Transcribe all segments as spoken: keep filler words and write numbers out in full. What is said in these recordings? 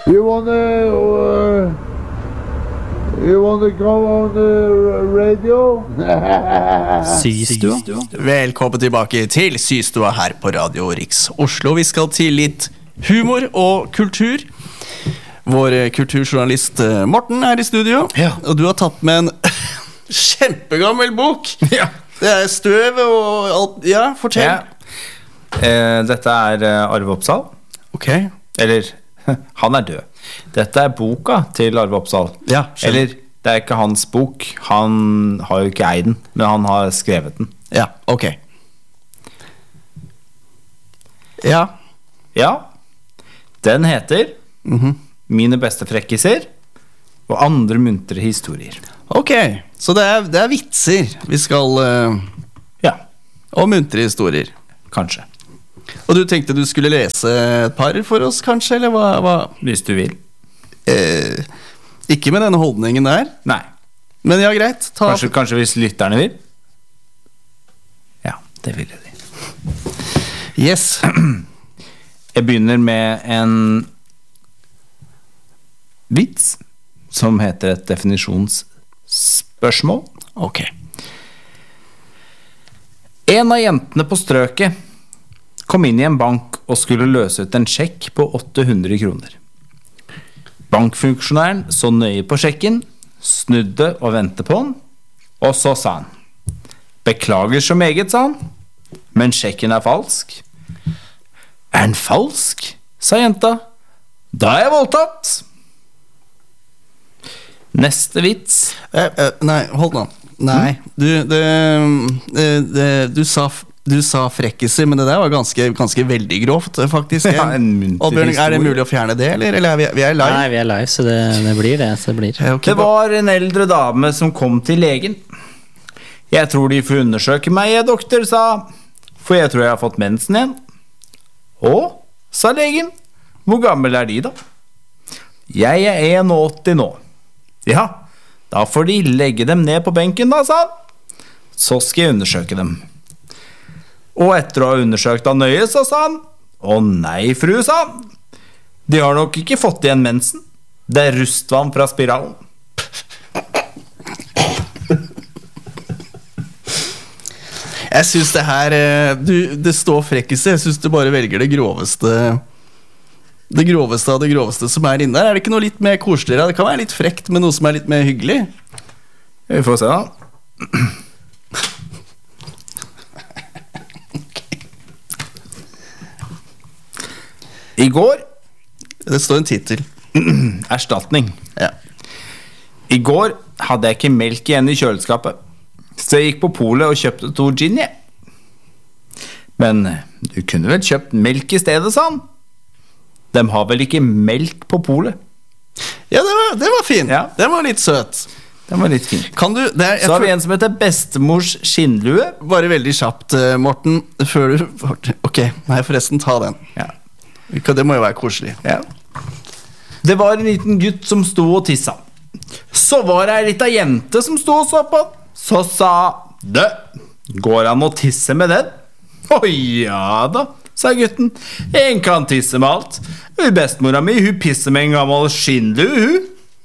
You wanna, uh, you wanna come on the radio? Systua. Velkommen tilbake til Systua her på Radio Riks Oslo. Vi skal til litt humor og kultur. Vår kulturjournalist Morten er i studio, ja. Og du har tatt med en kjempegammel bok. Ja. Det er støv og alt. Ja, fortell. Ja. Eh, dette er Arve Oppsal. Ok. Eller, han er død. Dette er boka til Arve Oppsal. Ja, Eller, det er ikke hans bok. Han har jo ikke eid den, men han har skrevet den. Ja, ok. Ja. Ja. Den heter Mhm. Mine beste frekkiser og andre muntre historier. Ok, så det er, det er vitser vi skal uh, Ja. Og muntre historier. Kanskje. Og du tenkte du skulle lese et par for oss, kanskje? Eller hva? hva? Hvis du vil. Eh, ikke med denne holdningen der. Nei. Men ja, greit. Ta Kanskje, kanskje hvis lytterne vil? Ja, det vil de. Yes. Jeg begynner med en vits som heter et definisjonsspørsmål. Ok. En av jentene på strøket kom inn i en bank og skulle løse ut en sjekk på åtte hundre kroner. Bankfunksjonæren så nøye på sjekken, snudde og ventet på den, og så sa han: Beklager så meget, sa han, men sjekken er falsk. Er den falsk? Sa jenta. Da er jeg voldtatt. Neste vits. eh, eh, Nei, hold nå. Nei, du det, det, det, du, sa, du sa frekkiser, men det der var ganske, ganske veldig grovt, faktisk. Ja, en munter Oddbjørn, er det historie. mulig å fjerne det, eller, eller er vi, vi er live? Nei, vi er live, så det, det blir det, så det blir. Eh, ok, Det var en eldre dame som kom til legen. Jeg tror de får undersøke meg, jeg, doktor, sa. For jeg tror jeg har fått mensen igjen. Å, sa legen. Hvor gammel er de da? Jeg er en og åtti nå. Ja, da får de legge dem ned på benken da, sa han. Så skal jeg undersøke dem. Og etter å ha undersøkt han nøye, så sa han: Å nei, fru, sa han. De har nok ikke fått igjen mensen. Det er rustvann fra spiralen. Jeg synes det her eh, du, det står frekkiser. Jeg synes du bare velger det groveste. Det groveste av det groveste som er inne der. Er det ikke noe litt mer koseligere? Det kan være litt frekt, men noe som er litt mer hyggelig. Vi får se da. I går Det står en titel. Erstatning. Ja. I går hadde jeg ikke melk igjen i kjøleskapet, så jeg gikk på polet og kjøpte to gin, jeg. Men du kunne vel kjøpt melk i stedet, sa han. De har vel ikke melk på polet? Ja, det var, det var fin. Ja. Den var litt søt. Den var litt fin. Kan du, det er, jeg Så har vi tror- en som heter bestemors skinnlue. Bare veldig kjapt, eh, Morten, før du Ok, nei, forresten, ta den. Ja. Vi kan- Det må jo være koselig. Ja. Det var en liten gutt som sto og tissa. Så var det ei lita jente som sto og så på. Så sa det: Går an å tisse med den? Å ja da, sa gutten. En kan tisse med alt. Bestemora mi, hun pisser med en gammel skinnlue, hun.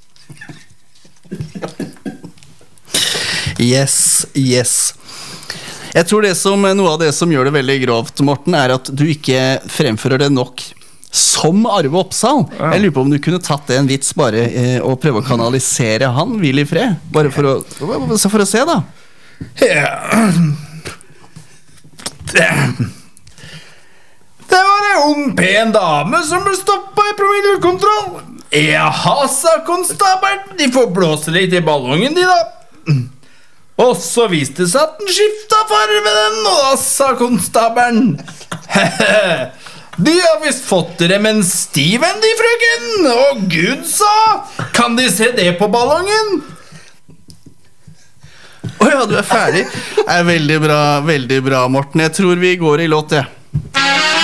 Yes, yes. Jeg tror det som, noe av det som gjør det veldig grovt, Morten, er at du ikke fremfører det nok som Arve Oppsal. Ja. Jeg lurer på om du kunne tatt det en vits bare eh, og prøve å kanalisere han, hvil i fred. Bare for å, for å se da. Ja. Det, det var en ung, pen dame som ble stoppet i promillekontroll. Jaha, sa konstabelen. De får blåse litt i ballongen, de da. Og så viste det seg at den skiftet farve den, og da sa konstabelen: De har visst fått dere med en stiv en, de, frøken. Og Gud sa: Kan de se det på ballongen? Åja, du er ferdig. Det er veldig bra, veldig bra, Morten. Jeg tror vi går i låt, ja.